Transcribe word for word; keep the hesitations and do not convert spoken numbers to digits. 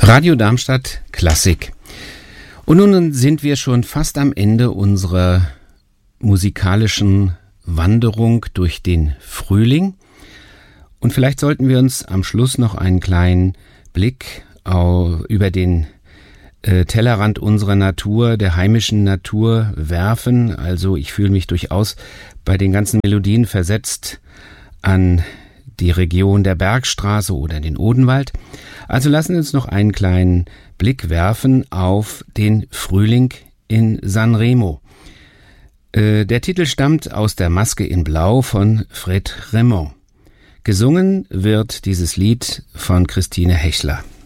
Radio Darmstadt Klassik. Und nun sind wir schon fast am Ende unserer musikalischen Wanderung durch den Frühling. Und vielleicht sollten wir uns am Schluss noch einen kleinen Blick auf, über den äh, Tellerrand unserer Natur, der heimischen Natur werfen. Also ich fühle mich durchaus bei den ganzen Melodien versetzt an die Region der Bergstraße oder den Odenwald. Also lassen wir uns noch einen kleinen Blick werfen auf den Frühling in Sanremo. Äh, der Titel stammt aus der Maske in Blau von Fred Raymond. Gesungen wird dieses Lied von Christine Hechler.